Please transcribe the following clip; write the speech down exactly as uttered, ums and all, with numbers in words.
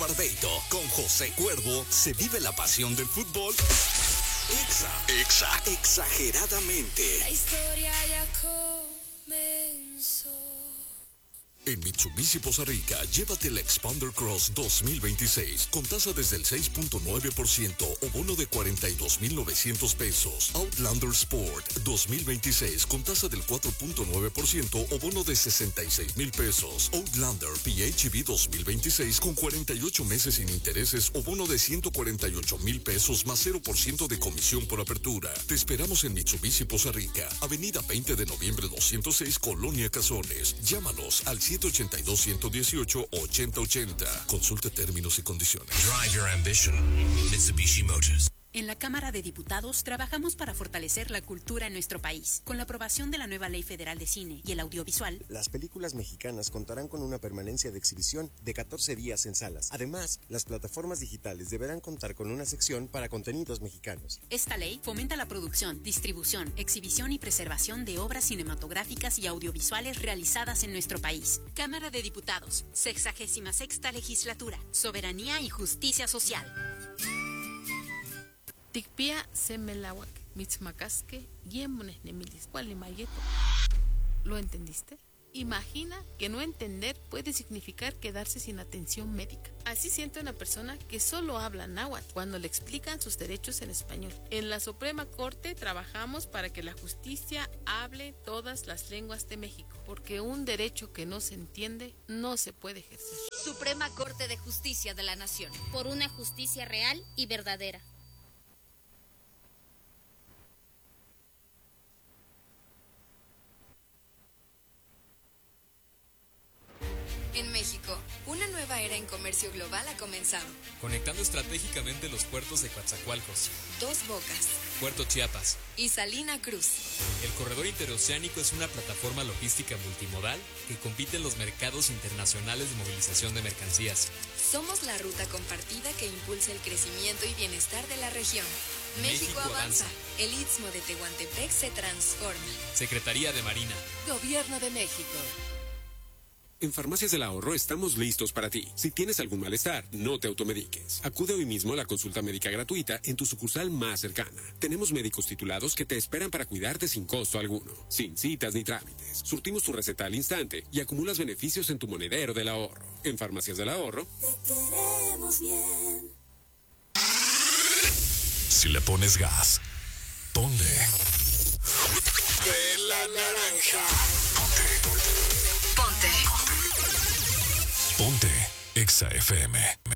Barbeito. Con José Cuervo se vive la pasión del fútbol. Exa, exa, exageradamente. La historia ya comenzó. En Mitsubishi Poza Rica, llévate el Expander Cross dos mil veintiséis con tasa desde el seis punto nueve por ciento o bono de cuarenta y dos mil novecientos pesos. Outlander Sport dos mil veintiséis con tasa del cuatro punto nueve por ciento o bono de sesenta y seis mil pesos. Outlander P H E V dos mil veintiséis con cuarenta y ocho meses sin intereses o bono de ciento cuarenta y ocho mil pesos más cero por ciento de comisión por apertura. Te esperamos en Mitsubishi Poza Rica, Avenida veinte de noviembre doscientos seis, Colonia Cazones. Llámanos al siete ochenta y dos, uno uno ocho, ochenta ochenta. Consulte términos y condiciones. Drive your ambition. Mitsubishi Motors. En la Cámara de Diputados trabajamos para fortalecer la cultura en nuestro país. Con la aprobación de la nueva Ley Federal de Cine y el Audiovisual, las películas mexicanas contarán con una permanencia de exhibición de catorce días en salas. Además, las plataformas digitales deberán contar con una sección para contenidos mexicanos. Esta ley fomenta la producción, distribución, exhibición y preservación de obras cinematográficas y audiovisuales realizadas en nuestro país. Cámara de Diputados, sexagésima sexta legislatura, soberanía y justicia social. Tikpia semelawak, mitzmacasque, yemones nemilis, cualimayeto. ¿Lo entendiste? Imagina que no entender puede significar quedarse sin atención médica. Así siente una persona que solo habla náhuatl cuando le explican sus derechos en español. En la Suprema Corte trabajamos para que la justicia hable todas las lenguas de México, porque un derecho que no se entiende no se puede ejercer. Suprema Corte de Justicia de la Nación, por una justicia real y verdadera. En México, una nueva era en comercio global ha comenzado. Conectando estratégicamente los puertos de Coatzacoalcos, Dos Bocas, Puerto Chiapas y Salina Cruz. El corredor interoceánico es una plataforma logística multimodal que compite en los mercados internacionales de movilización de mercancías. Somos la ruta compartida que impulsa el crecimiento y bienestar de la región. México, México avanza. avanza. El Istmo de Tehuantepec se transforma. Secretaría de Marina. Gobierno de México. En Farmacias del Ahorro estamos listos para ti. Si tienes algún malestar, no te automediques. Acude hoy mismo a la consulta médica gratuita en tu sucursal más cercana. Tenemos médicos titulados que te esperan para cuidarte sin costo alguno, sin citas ni trámites. Surtimos tu receta al instante y acumulas beneficios en tu monedero del ahorro. En Farmacias del Ahorro, te queremos bien. Si le pones gas, ponle. De la naranja. Ponte. Ponte. Ponte. Exa F M.